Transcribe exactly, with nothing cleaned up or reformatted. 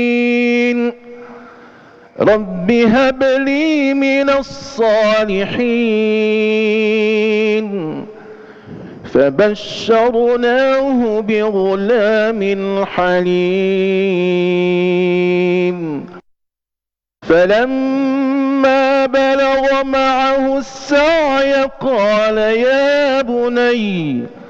رب هب لي من الصالحين فبشرناه بغلام حليم فلما بلغ معه السعي قال يا بني